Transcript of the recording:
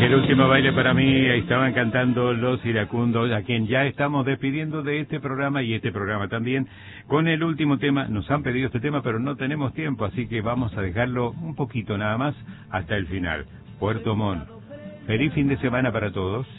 El último baile para mí, ahí estaban cantando Los Iracundos, a quien ya estamos despidiendo de este programa y este programa también, con el último tema. Nos han pedido este tema, pero no tenemos tiempo, así que vamos a dejarlo un poquito nada más hasta el final. Puerto Montt. Feliz fin de semana para todos.